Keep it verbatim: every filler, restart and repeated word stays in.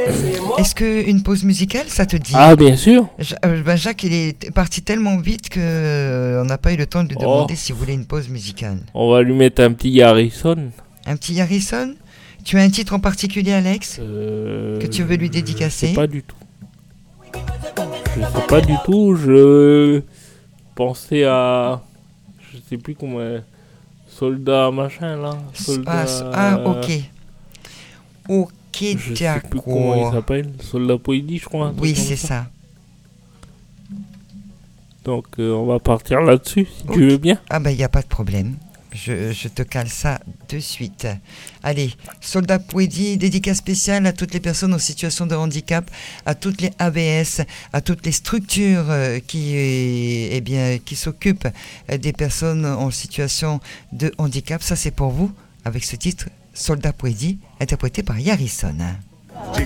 Est-ce qu'une pause musicale, ça te dit? Ah, bien sûr. Ja- euh, ben, Jacques, il est parti tellement vite qu'on n'a pas eu le temps de lui Oh. demander s'il voulait une pause musicale. On va lui mettre un petit Harrison. Un petit Harrison? Tu as un titre en particulier, Alex, Euh, que tu veux lui Je dédicacer? sais pas du tout. Je sais pas du tout. Je pensais à. Je sais plus comment. Soldat machin là. Soldat. Ah, s- ah, ok. Ok, Je sais plus comment il d'accord. s'appelle. Soldat Poédie, je crois. un truc Oui, comme c'est ça. Donc euh, on va partir là-dessus, si Ok. tu veux bien. Ah ben, il n'y a pas de problème. Je, je te cale ça de suite. Allez, Soldat Pouedi, dédicace spéciale à toutes les personnes en situation de handicap, à toutes les A V S, à toutes les structures euh, qui, euh, eh bien, qui s'occupent euh, des personnes en situation de handicap. Ça, c'est pour vous, avec ce titre, Soldat Pouedi, interprété par Harrison.